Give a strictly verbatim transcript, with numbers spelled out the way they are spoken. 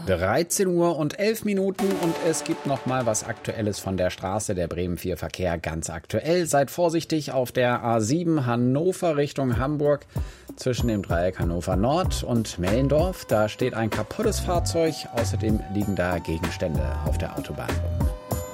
dreizehn Uhr und elf Minuten und es gibt noch mal was Aktuelles von der Straße. Der Bremen vier Verkehr ganz aktuell. Seid vorsichtig auf der A sieben Hannover Richtung Hamburg zwischen dem Dreieck Hannover Nord und Mellendorf. Da steht ein kaputtes Fahrzeug. Außerdem liegen da Gegenstände auf der Autobahn rum.